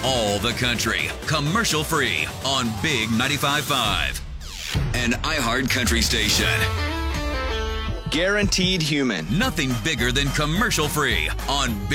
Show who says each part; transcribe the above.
Speaker 1: all the country, commercial free on Big 95.5. An iHeart country station.
Speaker 2: Guaranteed human.
Speaker 1: Nothing bigger than commercial free on Big